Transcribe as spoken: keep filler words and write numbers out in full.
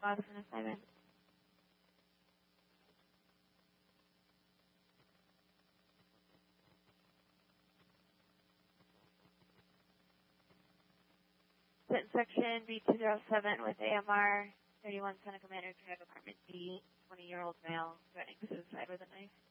Boston assignment. Sit in section B two zero seven with A M R thirty-one Seneca Manor, Drug Apartment D, twenty-year-old male, threatening suicide with a knife.